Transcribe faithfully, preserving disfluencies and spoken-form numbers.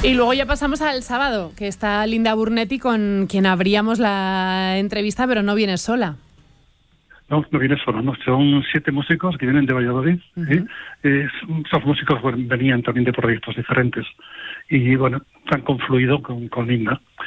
Y luego ya pasamos al sábado, que está Linda Burnetti, con quien abríamos la entrevista, pero no viene sola. No, no viene sola, no. Son siete músicos que vienen de Valladolid. Uh-huh. ¿Sí? Eh, esos músicos bueno, venían también de proyectos diferentes y, bueno, han confluido con, con Linda.